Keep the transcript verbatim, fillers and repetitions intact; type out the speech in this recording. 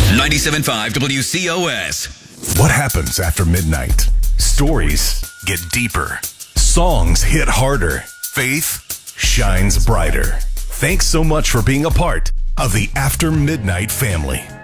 ninety-seven point five W C O S. What happens after midnight? Stories get deeper. Songs hit harder. Faith shines brighter. Thanks so much for being a part of the After Midnight family.